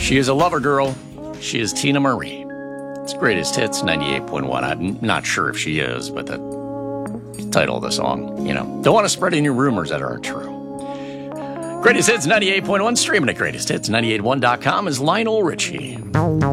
She is a lover girl. She is Tina Marie. It's Greatest Hits 98.1. I'm not sure if she is, but the title of the song, Don't want to spread any rumors that aren't true. Greatest Hits 98.1, streaming at greatesthits981.com is Lionel Richie.